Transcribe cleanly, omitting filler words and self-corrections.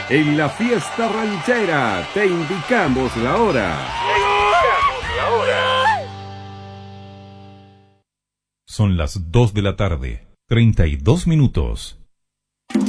En la fiesta ranchera te indicamos la hora. Son las 2 de la tarde, 32 minutos.